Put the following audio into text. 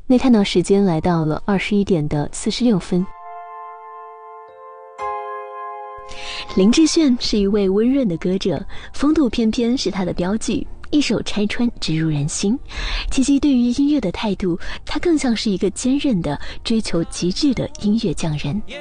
内探讨时间来到了21点46分。林志炫是一位温润的歌者，风度翩翩是他的标记，一手拆穿直入人心。提及对于音乐的态度，他更像是一个坚韧的追求极致的音乐匠人。